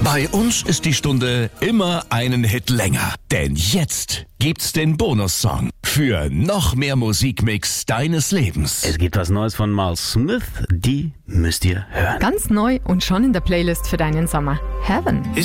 Bei uns ist die Stunde immer einen Hit länger. Denn jetzt gibt's den Bonussong für noch mehr Musikmix deines Lebens. Es gibt was Neues von Miles Smith, die müsst ihr hören. Ganz neu und schon in der Playlist für deinen Sommer. Heaven.